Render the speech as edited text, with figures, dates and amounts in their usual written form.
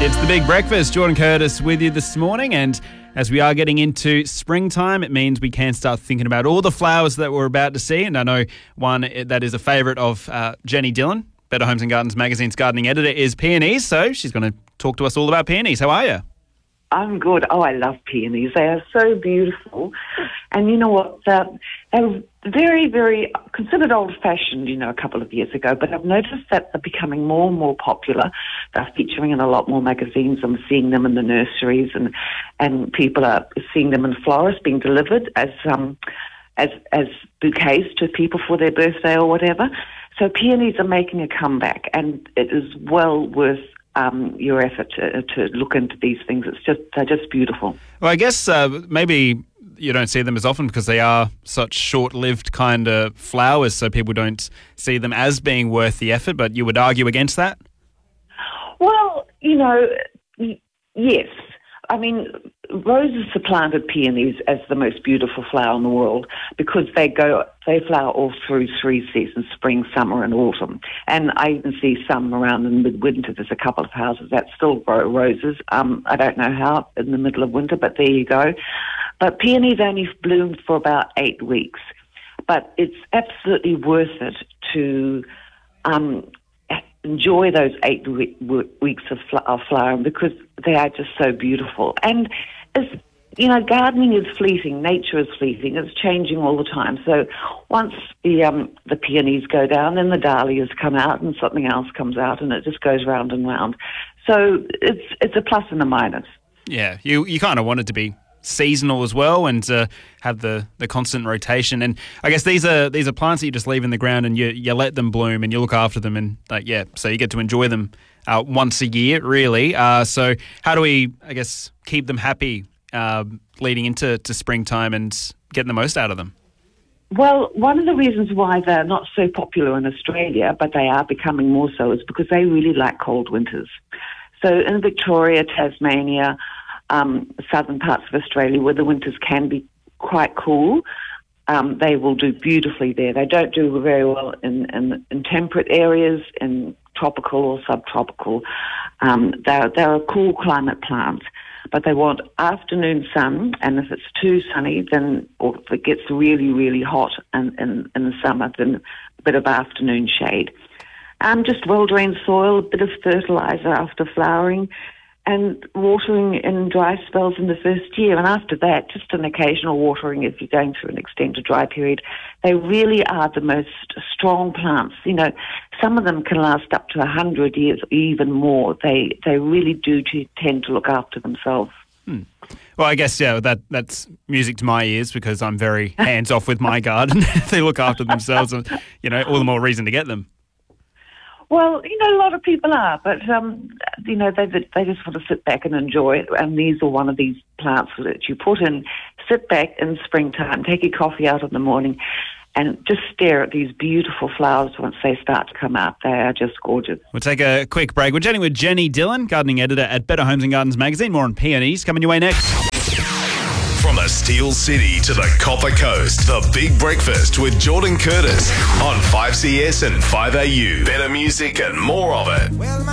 It's the Big Breakfast. Jordan Curtis with you this morning, and as we are getting into springtime, it means we can start thinking about all the flowers that we're about to see. And I know one that is a favourite of Jenny Dillon, Better Homes and Gardens magazine's gardening editor, is peonies. So she's going to talk to us all about peonies. How are you? I'm good. Oh, I love peonies. They are so beautiful. And you know what? They were very, very considered old-fashioned, a couple of years ago. But I've noticed that they're becoming more and more popular. They're featuring in a lot more magazines. I'm seeing them in the nurseries, and people are seeing them in florists being delivered as bouquets to people for their birthday or whatever. So peonies are making a comeback, and it is well worth your effort to look into these things. They're just beautiful. Well, I guess maybe you don't see them as often because they are such short-lived kind of flowers, so people don't see them as being worth the effort, but you would argue against that? Well, yes. I mean, roses supplanted peonies as the most beautiful flower in the world because they flower all through 3 seasons, spring, summer and autumn. And I even see some around in midwinter. There's a couple of houses that still grow roses. I don't know how in the middle of winter, but there you go. But peonies only bloom for about 8 weeks. But it's absolutely worth it to enjoy those 8 weeks of flowering because they are just so beautiful. And gardening is fleeting, nature is fleeting, it's changing all the time. So once the peonies go down, then the dahlias come out and something else comes out, and it just goes round and round. So it's a plus and a minus. Yeah, you kind of want it to be seasonal as well and have the constant rotation. And I guess these are plants that you just leave in the ground and you let them bloom and you look after them and so you get to enjoy them once a year, really. So how do we, I guess, keep them happy leading into springtime and getting the most out of them? Well, one of the reasons why they're not so popular in Australia, but they are becoming more so, is because they really like cold winters. So in Victoria, Tasmania, southern parts of Australia where the winters can be quite cool, they will do beautifully there. They don't do very well in temperate areas, in tropical or subtropical. They're a cool climate plant, but they want afternoon sun, and if it's too sunny, or if it gets really, really hot in the summer, then a bit of afternoon shade. Just well-drained soil, a bit of fertiliser after flowering, and watering in dry spells in the first year. And after that, just an occasional watering if you're going through an extended dry period. They really are the most strong plants. Some of them can last up to 100 years, even more. They really do tend to look after themselves. Well, I guess, that's music to my ears because I'm very hands-off with my garden. They look after themselves, and, all the more reason to get them. Well, a lot of people are, but, they just want to sit back and enjoy it. And these are one of these plants that you put in, sit back in springtime, take your coffee out in the morning, and just stare at these beautiful flowers once they start to come out. They are just gorgeous. We'll take a quick break. We're chatting with Jenny Dillon, gardening editor at Better Homes and Gardens magazine. More on peonies coming your way next. From the Steel City to the Copper Coast, the Big Breakfast with Jordan Curtis on 5CS and 5AU. Better music and more of it.